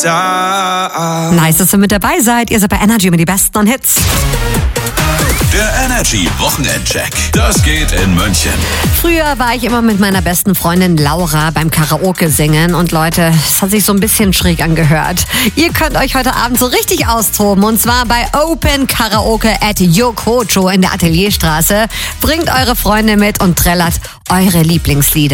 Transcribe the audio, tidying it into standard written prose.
Nice, dass ihr mit dabei seid. Ihr seid bei Energy mit die besten Hits. Der Energy Wochenendcheck. Das geht in München. Früher war ich immer mit meiner besten Freundin Laura beim Karaoke singen und Leute, es hat sich so ein bisschen schräg angehört. Ihr könnt euch heute Abend so richtig austoben und zwar bei Open Karaoke at Yokocho in der Atelierstraße. Bringt eure Freunde mit und trällert eure Lieblingslieder.